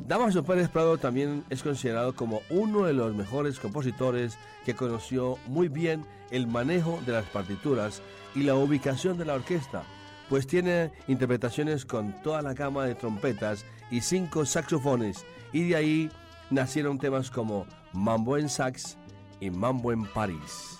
Damaso Pérez Prado también es considerado como uno de los mejores compositores que conoció muy bien el manejo de las partituras y la ubicación de la orquesta, pues tiene interpretaciones con toda la gama de trompetas y 5 saxofones, y de ahí nacieron temas como Mambo en Sax y Mambo en París.